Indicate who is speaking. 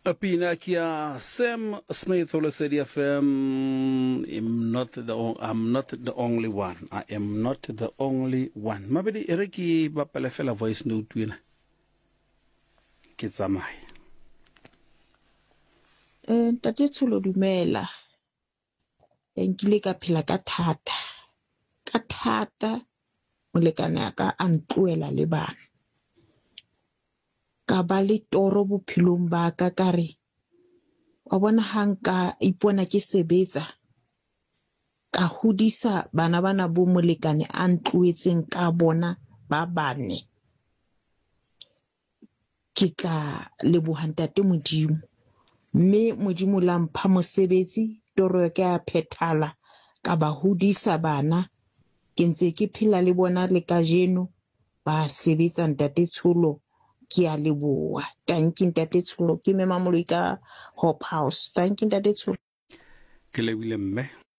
Speaker 1: Apina kia Sam Smith Olosedi FM. I'm not the only one. I am not the only one. Mabedi ereki bapale fela voice note wina. Kitsamai.
Speaker 2: Ntate Tsholo dumela. Nkile ka phela ka thata molekane ya ka a ntloela le bana. Ka ba le toro bophelong ba ka re wa bona ha nka ipona ke sebetsa ka hodisa bana bana bo molekane a ntloetseng ka bona ba bane. Ke tla leboha ntate Modimo, mme Modimo la mpha mosebetsi, toro ke a phethala ka ba hodisa bana. Ke ntse ke phela le bona le kajeno ba sebetsa ntate Tsholo. Ke a leboha. Thank you ntate Tsholo. Ke Mema Moloi ka Hope House. Thank you ntate Tsholo.
Speaker 1: Ke lebile mme.